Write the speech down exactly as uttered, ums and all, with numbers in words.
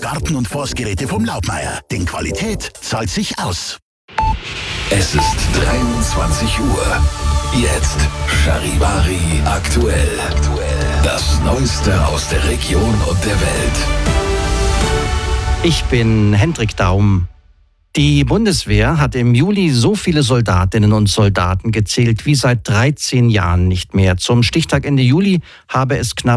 Garten- und Forstgeräte vom Laubmeier. Denn Qualität zahlt sich aus. Es ist dreiundzwanzig Uhr. Jetzt Charivari aktuell. Das Neueste aus der Region und der Welt. Ich bin Hendrik Daum. Die Bundeswehr hat im Juli so viele Soldatinnen und Soldaten gezählt wie seit dreizehn Jahren nicht mehr. Zum Stichtag Ende Juli habe es knapp